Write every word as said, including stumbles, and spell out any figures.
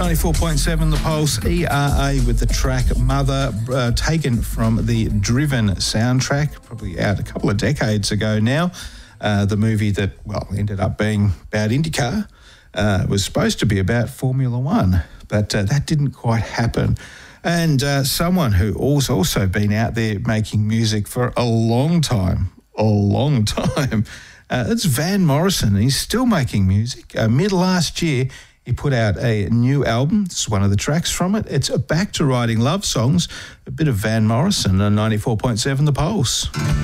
ninety-four point seven The Pulse, E R A with the track Mother, uh, taken from the Driven soundtrack, probably out a couple of decades ago now. Uh, the movie that, well, ended up being about IndyCar uh, was supposed to be about Formula One, but uh, that didn't quite happen. And uh, someone who has also been out there making music for a long time, a long time, uh, it's Van Morrison. He's still making music. Uh, mid last year, he put out a new album. This is one of the tracks from it. It's Back to Writing Love Songs, a bit of Van Morrison on ninety-four point seven The Pulse.